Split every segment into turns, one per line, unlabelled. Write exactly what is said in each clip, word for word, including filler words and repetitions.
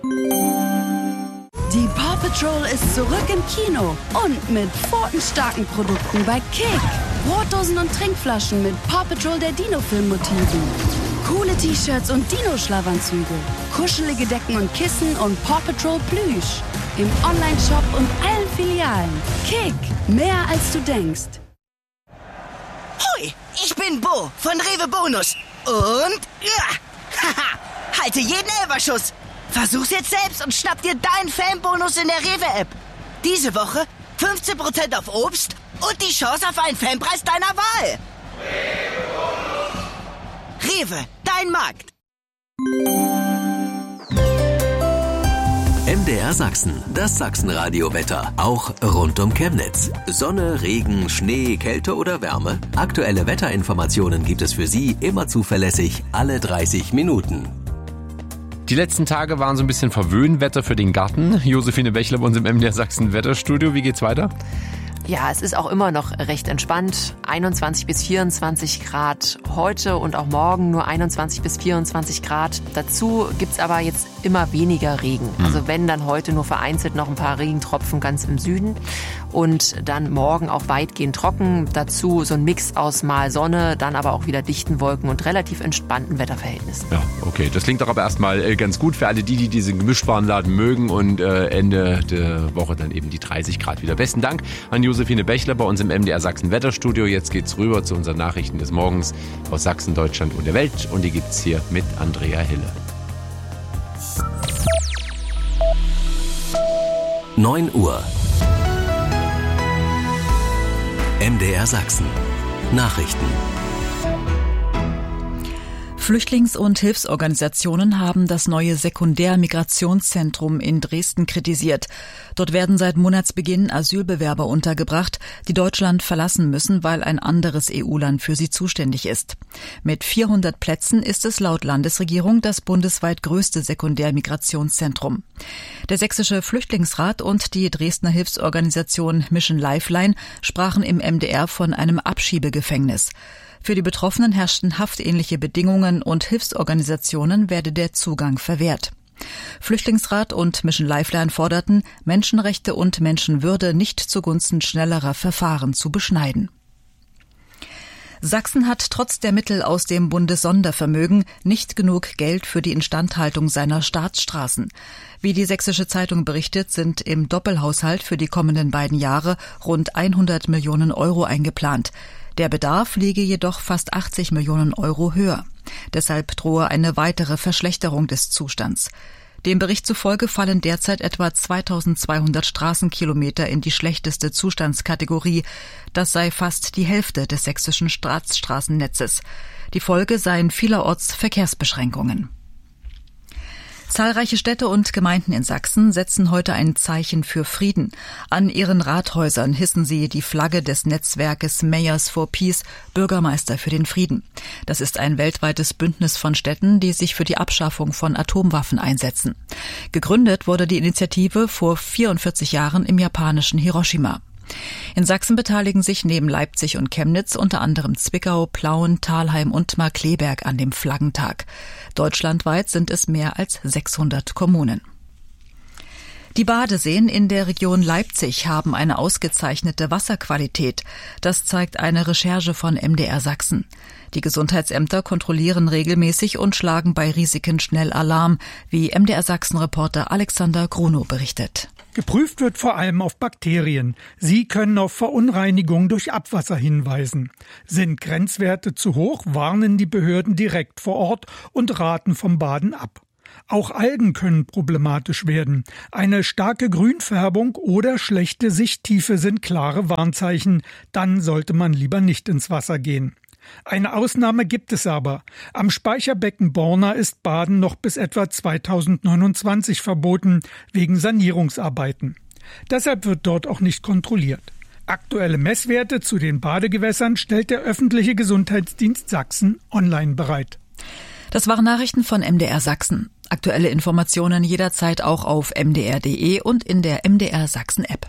Die Paw Patrol ist zurück im Kino und mit pfotenstarken Produkten bei Kick. Brotdosen und Trinkflaschen mit Paw Patrol der Dino-Film-Motiven. Coole T-Shirts und Dino-Schlafanzüge. Kuschelige Decken und Kissen und Paw Patrol Plüsch. Im Online-Shop und allen Filialen. Kick, mehr als du denkst.
Hui, ich bin Bo von Rewe Bonus. Und, ja, haha, halte jeden Elferschuss. Versuch's jetzt selbst und schnapp dir deinen Fanbonus in der Rewe-App. Diese Woche fünfzehn Prozent auf Obst und die Chance auf einen Fanpreis deiner Wahl. Rewe, dein Markt.
M D R Sachsen, das Sachsenradio-Wetter, auch rund um Chemnitz. Sonne, Regen, Schnee, Kälte oder Wärme? Aktuelle Wetterinformationen gibt es für Sie immer zuverlässig alle dreißig Minuten.
Die letzten Tage waren so ein bisschen Verwöhnwetter für den Garten. Josephine Bächler bei uns im M D R Sachsen Wetterstudio. Wie geht's weiter?
Ja, es ist auch immer noch recht entspannt. einundzwanzig bis vierundzwanzig Grad heute und auch morgen nur einundzwanzig bis vierundzwanzig Grad. Dazu gibt's aber jetzt immer weniger Regen. Also wenn, dann heute nur vereinzelt noch ein paar Regentropfen ganz im Süden. Und dann morgen auch weitgehend trocken. Dazu so ein Mix aus mal Sonne, dann aber auch wieder dichten Wolken und relativ entspannten Wetterverhältnissen.
Ja, okay. Das klingt doch aber erstmal ganz gut für alle die, die diesen Gemischtwarenladen mögen und äh, Ende der Woche dann eben die dreißig Grad wieder. Besten Dank an Josephine Bächler bei uns im M D R Sachsen Wetterstudio. Jetzt geht's rüber zu unseren Nachrichten des Morgens aus Sachsen, Deutschland und der Welt. Und die gibt's hier mit Andrea Hille.
neun Uhr. M D R Sachsen. Nachrichten.
Flüchtlings- und Hilfsorganisationen haben das neue Sekundärmigrationszentrum in Dresden kritisiert. Dort werden seit Monatsbeginn Asylbewerber untergebracht, die Deutschland verlassen müssen, weil ein anderes E U-Land für sie zuständig ist. Mit vierhundert Plätzen ist es laut Landesregierung das bundesweit größte Sekundärmigrationszentrum. Der Sächsische Flüchtlingsrat und die Dresdner Hilfsorganisation Mission Lifeline sprachen im M D R von einem Abschiebegefängnis. Für die Betroffenen herrschten haftähnliche Bedingungen und Hilfsorganisationen werde der Zugang verwehrt. Flüchtlingsrat und Mission Lifeline forderten, Menschenrechte und Menschenwürde nicht zugunsten schnellerer Verfahren zu beschneiden. Sachsen hat trotz der Mittel aus dem Bundessondervermögen nicht genug Geld für die Instandhaltung seiner Staatsstraßen. Wie die Sächsische Zeitung berichtet, sind im Doppelhaushalt für die kommenden beiden Jahre rund hundert Millionen Euro eingeplant. Der Bedarf liege jedoch fast achtzig Millionen Euro höher. Deshalb drohe eine weitere Verschlechterung des Zustands. Dem Bericht zufolge fallen derzeit etwa zweitausendzweihundert Straßenkilometer in die schlechteste Zustandskategorie. Das sei fast die Hälfte des sächsischen Staatsstraßennetzes. Die Folge seien vielerorts Verkehrsbeschränkungen. Zahlreiche Städte und Gemeinden in Sachsen setzen heute ein Zeichen für Frieden. An ihren Rathäusern hissen sie die Flagge des Netzwerkes Mayors for Peace, Bürgermeister für den Frieden. Das ist ein weltweites Bündnis von Städten, die sich für die Abschaffung von Atomwaffen einsetzen. Gegründet wurde die Initiative vor vierundvierzig Jahren im japanischen Hiroshima. In Sachsen beteiligen sich neben Leipzig und Chemnitz unter anderem Zwickau, Plauen, Thalheim und Markkleeberg an dem Flaggentag. Deutschlandweit sind es mehr als sechshundert Kommunen. Die Badeseen in der Region Leipzig haben eine ausgezeichnete Wasserqualität. Das zeigt eine Recherche von M D R Sachsen. Die Gesundheitsämter kontrollieren regelmäßig und schlagen bei Risiken schnell Alarm, wie M D R Sachsen-Reporter Alexander Grunow berichtet.
Geprüft wird vor allem auf Bakterien. Sie können auf Verunreinigungen durch Abwasser hinweisen. Sind Grenzwerte zu hoch, warnen die Behörden direkt vor Ort und raten vom Baden ab. Auch Algen können problematisch werden. Eine starke Grünfärbung oder schlechte Sichttiefe sind klare Warnzeichen. Dann sollte man lieber nicht ins Wasser gehen. Eine Ausnahme gibt es aber. Am Speicherbecken Borna ist Baden noch bis etwa zweitausendneunundzwanzig verboten, wegen Sanierungsarbeiten. Deshalb wird dort auch nicht kontrolliert. Aktuelle Messwerte zu den Badegewässern stellt der öffentliche Gesundheitsdienst Sachsen online bereit.
Das waren Nachrichten von M D R Sachsen. Aktuelle Informationen jederzeit auch auf m d r punkt d e und in der M D R Sachsen App.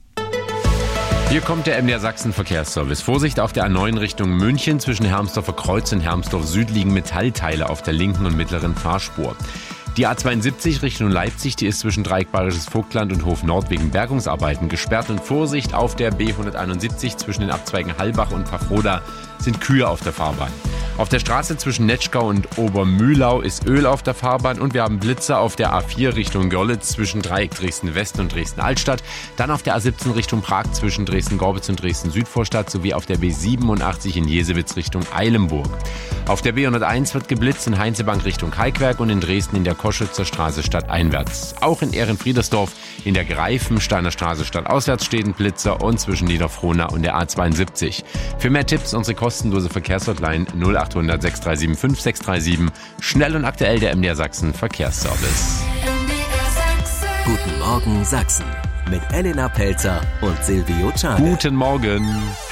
Hier kommt der M D R Sachsen Verkehrsservice. Vorsicht auf der A neun Richtung München. Zwischen Hermsdorfer Kreuz und Hermsdorf Süd liegen Metallteile auf der linken und mittleren Fahrspur. Die A zweiundsiebzig Richtung Leipzig, die ist zwischen Dreieck Bayerisches Vogtland und Hof Nord wegen Bergungsarbeiten gesperrt. Und Vorsicht auf der B hunderteinundsiebzig zwischen den Abzweigen Hallbach und Pafroda sind Kühe auf der Fahrbahn. Auf der Straße zwischen Netschkau und Obermühlau ist Öl auf der Fahrbahn und wir haben Blitzer auf der A vier Richtung Görlitz zwischen Dreieck Dresden-West und Dresden-Altstadt. Dann auf der A siebzehn Richtung Prag zwischen Dresden-Gorbitz und Dresden-Südvorstadt sowie auf der B siebenundachtzig in Jesewitz Richtung Eilenburg. Auf der B hunderteins wird geblitzt in Heinzebank Richtung Kalkwerk und in Dresden in der Koschützer Straße stadteinwärts. Auch in Ehrenfriedersdorf in der Greifensteiner Straße stadtauswärts steht ein Blitzer und zwischen Niederfrohna und der A zweiundsiebzig. Für mehr Tipps unsere kostenlose Verkehrshotline null achthundert sechs drei sieben fünf sechs drei sieben. Schnell und aktuell der M D R Sachsen Verkehrsservice.
Guten Morgen Sachsen mit Elena Pelzer und Silvio Czade.
Guten Morgen.